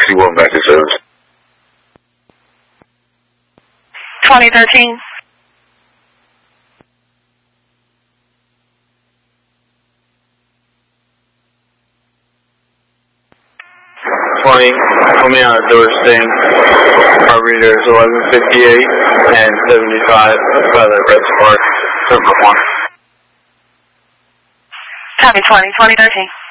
61 back to service. 2013. Put me on a door sting. Our reader is 1158 and 75 by the Red Spark, number 1. Copy 2013.